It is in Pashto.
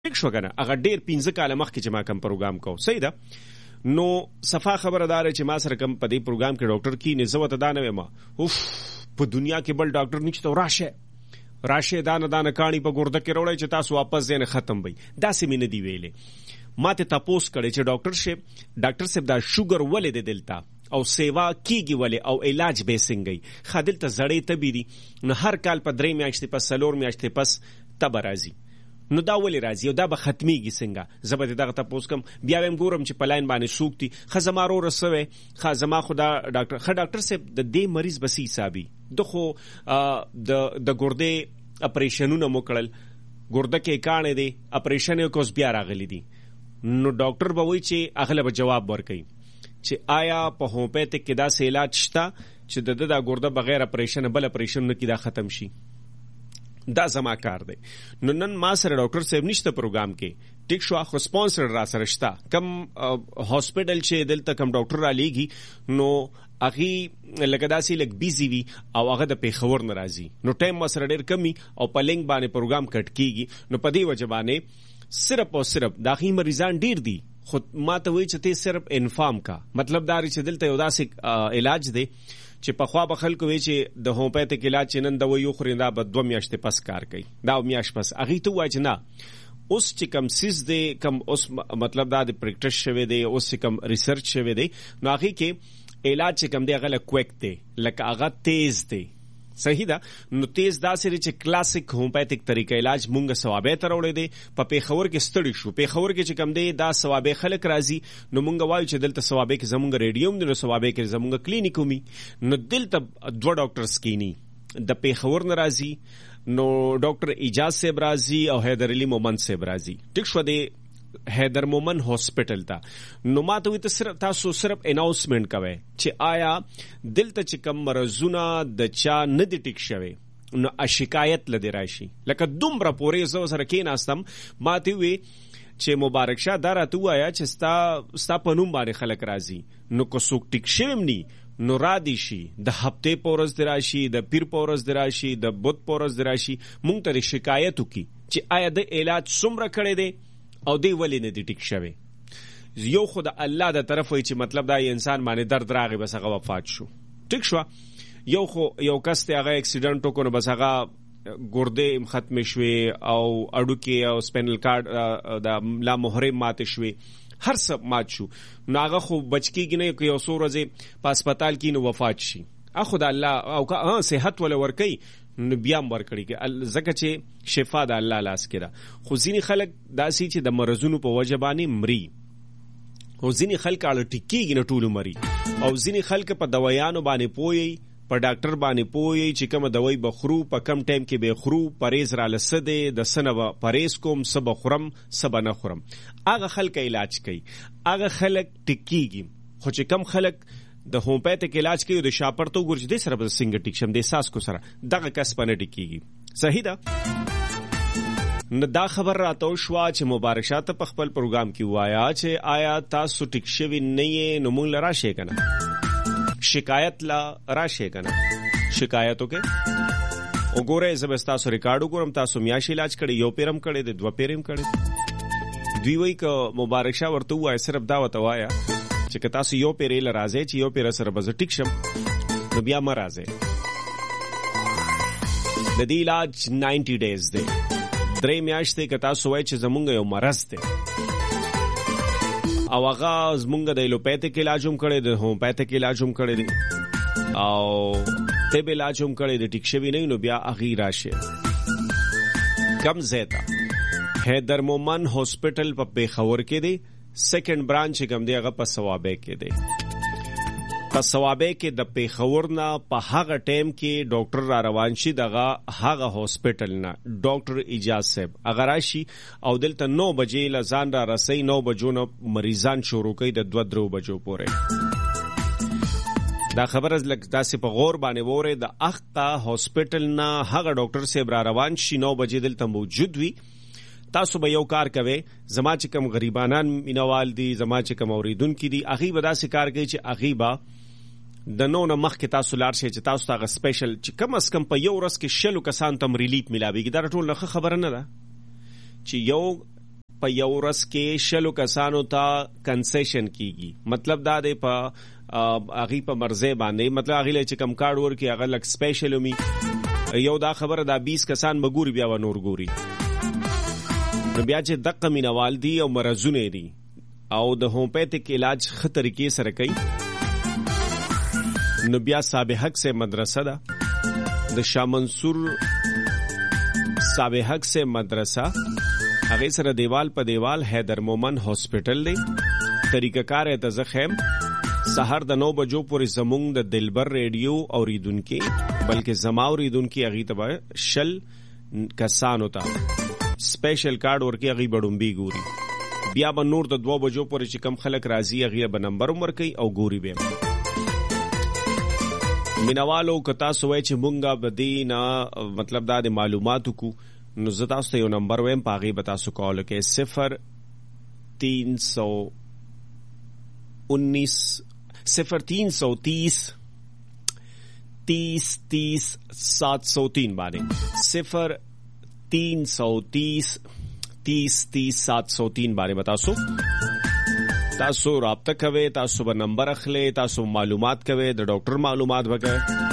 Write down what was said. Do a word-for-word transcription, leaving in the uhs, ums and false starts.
ټیک شو کنه هغه ډیر پنځه کاله مخکې چې ما کوم پروګرام کو صحیح ده نو صفا خبردار چې ما سره کوم په دې پروګرام کې ډاکټر کی نزوت دانه ما اوف په دنیا کې بل ډاکټر نشته راشه راشه دانه دانه کانی په ګرده کې وروړی چې تاسو واپس ځین ختم وي دا سیمه نه دی ویلې ما ته تاسو کړي چې ډاکټر شه ډاکټر صاحب دا شوګر ولې د دلتا او سیوا کیږي ولې او علاج به څنګه خادل ته زړې تبيري نو هر کال په درې میاشتې پس سلور میاشتې پس تبرازي نو دا ولې راځي او دا به ختميږي څنګه زبر دغه تاسو کوم بیا هم ګورم چې پلاین باندې سوکتي خزمارو رسوي خزما خدا ډاکټر خ ډاکټر صاحب د دې مریض بسی حسابي دغه د د ګردې اپریشنونه موکړل ګرده کې کانه دي اپریشن یې کوس بیا راغلي دي نو ډاکټر به وایي چې اغلب جواب ورکړي چې آیا په هومیوپیتیک کې دا سه علاج شته چې د د ګرده بغیر اپریشن بل اپریشن نه کې دا ختم شي دا زما کار دی نو نن ما سره ډاکټر صاحب نشته پروګرام کې ټیک شو خو سپانسر را سره شته کم هاسپټل چې دلته کم ډاکټر را لېږي نو اغي لکه داسې لک بیزی وی او هغه د پیښور ناراضي نو ټایم ما سره ډېر کمی او په لینک باندې پروګرام کټ کیږي نو په دې وجه باندې صرف او صرف داخلي مریضان ډېر دي خو ما ته وایي چې ته صرف انفارم کا مطلب دا چې دلته یو داسې علاج دی چې په خوا به خلکو وی چې د هومیوپیتیک علاج چې نن د ویو خوري دا به دوه میاشتې پس کار کوي دا میاشت پس هغه ته وایي چې نه اوس چې کم سیس دی کم اوس مطلب دا د پریکټس شوی دی اوس چې کم ریسرچ شوی دی نو هغه کې علاج چې کم دی هغه کویک دی لکه هغه تیز دی صحیح ده نو تیز دا سری چې کلاسیک هومیوپیتیک طریقه علاج مونږه ثوابه تر وړې دي په پیښور کې ستړي شو پیښور کې چې کم دی دا ثوابه خلک راځي نو مونږه وایو چې دلته ثوابه کې زمونږ ریډیوم دی نو ثوابه کې زمونږ کلینیک ومي نو دلته دوه ډاکټرز کینی د پیښور ناراضي نو ډاکټر اجاز صاحب راځي او حیدر علي مومن صاحب راځي ټیک شو دی حیدر مومن هاسپټل ته نو ماته وي ته تاسو صرف اناونسمنت کوي چې آیا دلته چې کم مرزونه د چا نه دي ټیک شوی نو شکایت لدی راشي لکه دومره پورې زو سره کې ناستم ماته وي چې مبارک شه دا راته وایا چې ستا ستا پنوم باندې خلک راځي نو کو څوک ټیک شوم ني نو را دي شي د هفته پورز دراشي د پیر پورز دراشي د بوت پورز دراشي مونږ ته شکایت وکي چې آیا د علاج څومره کړي دي او دی ولی نه دی ټیک شوی یو خود الله د طرف وي چې مطلب دا انسان باندې درد راغی بس هغه وفات شو ټیک شو یو خو یو کس ته هغه اکسیډنټ وکړو بس هغه ګرده ختم شوی او اډو کې او سپینل کارډ د لا مهره مات شوی هر څه مات شو نو هغه خو بچکیږي نه یو څو ورځې په هسپتال کې نو وفات شي اخو د الله او که صحت ولا ورکی نو بیا ورکړي کې زکه چې شفا د الله لاس کې ده خو ځینې خلک داسي چې د مرزونو په وجه باندې مري او ځینې خلک اړه ټیکيږي نه ټول مري او ځینې خلک په دوايانو باندې پوي په ډاکټر باندې پوي چې کوم دوايي بخرو په کم ټایم کې به خرو پرهیز را لسده د سنه پرهیز کوم سب خورم سب نه خورم هغه خلک علاج کوي هغه خلک ټیکيږي خو چې کم خلک د هومیوپیتیک علاج کې د شاپرتو ګورج د سره د سنگ ټیک شم د احساس کو سره دغه کس پنه ټیکيږي صحیح ده نو دا خبر راته شو چې مبارک شاته په خپل پروګرام کې وایا چې آیا تاسو ټیک شوی نه یې نو مونږ لرا شي کنه شکایت لا راشه کنه شکایت وکي وګوره زبستا سو ریکارډ وګورم تاسو میاش علاج کړي یو پیرم کړي د دو پیرم کړي دوی وای ک مبارک شاه ورته وای صرف دا وته وایا چې که تاسو یو پیرې لرازه چې یو پیر سره بز ټیک شم نو بیا مرزه د دې علاج نائنٹی ډیز دی درې میاشتې که تاسو وای چې زمونږ یو مرز دی او هغه زمونږ د ایلوپیتیک علاج هم کړی د هومیوپیتیک علاج هم کړی دی او طب علاج هم کړی د ټیک شوی نه نو بیا اغي راشه کم زیتا حیدر مومن هاسپټل په پیښور کې دی سیکنډ برانچ کوم دی هغه په ثوابه کې دی په ثوابه کې د پیښور نه په هغه ټیم کې ډاکټر را روان شي دغه هغه هاسپټل نه ډاکټر اجاز صاحب اگر راشي او دلته نو بجې لزان را رسي نو بجو نه مریضان شروع کوي د دوه درو بجو پورې دا خبر از لک داسې په غور باندې وره د اختا هاسپټل نه هغه ډاکټر صاحب را روان شي نو بجې دلته موجود وي تاسو به یو کار کوي زما چې کم غریبانان مینوال دي زما چې کم اوریدونکو دي اغي به داسې کار کوي چې اغي با د نو نه مخ کې تاسو لار شي چې تاسو ته سپیشل چې کم اس کم په یو ورځ کې شلو کسان تم ریلیف ملاويږي دا ټول نه خبره نه ده چې یو په یو ورځ کې شلو کسانو ته کنسیشن کیږي. مطلب دا دی په هغه په مرزه باندې، مطلب هغه چې کم کارډ ورکی هغه لک سپیشل می یو دا خبره دا بیس کسان مګوري بیا و نور ګوري. نو بیا چې دقه مینوال دي او مرزونه دي او د هومیوپیتھک علاج خ طریقې سره کوي، نو بیا سابحق سے مدرسه ده د شاه منصور سابحق سے مدرسه هغه سره دیوال په دیوال حیدر مومن هاسپټل دی. طریقہ کار ته زخم سحر د نو بجو پورې زمونږ د دلبر ریډیو اوریدونکو بلکې زما اوریدونکو هغه ته شل کسانو ته سپیشل کارت ورکی هغه بډومبي ګوري. بیا به نور د دو بجو پورې چې کم خلک راځي هغه به نمبر عمر کوي او ګوري به مینوالو کتا سوې چې مونږه بدینا مطلب دا د معلوماتو کو نو زتا ست یو نمبر ویم پاغي بتا سو کال کې صفر تین سو انیس صفر تین سو تیس تیس تیس سات سو تین باندې صفر تین سو تیس تیس تیس سات سو تین باندې بتا سو تاسو رابطه کوي، تاسو به نمبر اخلي، تاسو معلومات کوي، د ډاکټر معلومات وکړئ.